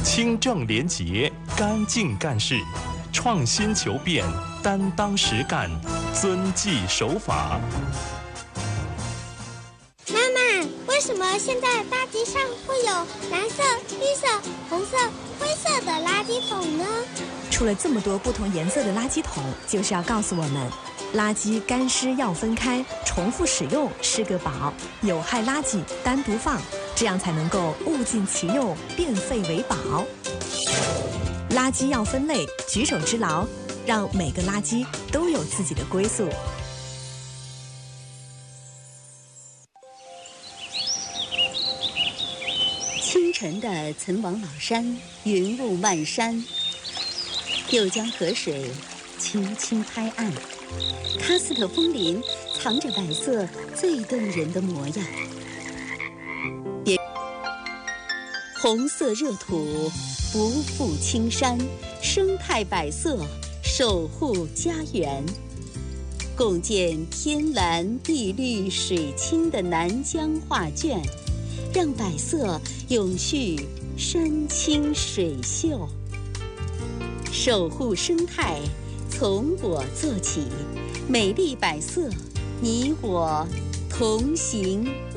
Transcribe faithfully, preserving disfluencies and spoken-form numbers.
清正廉洁，干净干事，创新求变，担当实干，遵纪守法。 妈妈，为什么现在大街上会有蓝色、绿色、红色、灰色的垃圾桶呢？ 出了这么多不同颜色的垃圾桶，就是要告诉我们，垃圾干湿要分开，重复使用是个宝，有害垃圾单独放，这样才能够物尽其用，变废为宝。垃圾要分类，举手之劳，让每个垃圾都有自己的归宿。 清晨的岑王老山，云雾漫山，又将河水轻轻拍岸。喀斯特枫林藏着百色最动人的模样，也红色热土不负青山，生态百色守护家园。共建天蓝地绿水清的南疆画卷，让百色永续山清水秀。守护生态从我做起，美丽百色，你我同行。